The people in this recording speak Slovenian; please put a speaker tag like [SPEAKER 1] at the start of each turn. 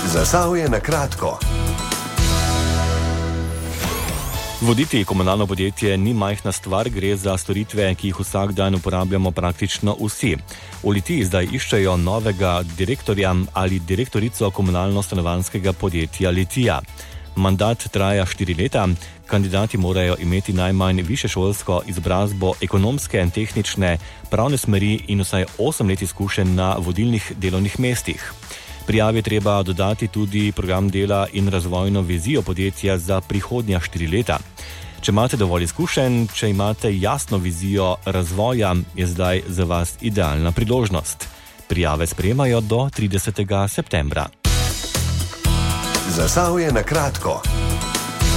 [SPEAKER 1] Zasavje na kratko.
[SPEAKER 2] Voditi komunalno podjetje ni majhna stvar, gre za storitve, ki jih vsak dan uporabljamo praktično vsi. V Litiji zdaj iščejo novega direktorja ali direktorico komunalno-stanovanjskega podjetja Litija. Mandat traja 4 leta, kandidati morajo imeti najmanj višješolsko izobrazbo ekonomske, tehnične, pravne smeri in vsaj 8 let izkušenj na vodilnih delovnih mestih. Prijavi treba dodati tudi program dela in razvojno vizijo podjetja za prihodnja 4 leta. Če imate dovolj izkušenj, če imate jasno vizijo razvoja, je zdaj za vas idealna priložnost. Prijave sprejemajo do 30. septembra.
[SPEAKER 1] Zasavje na kratko.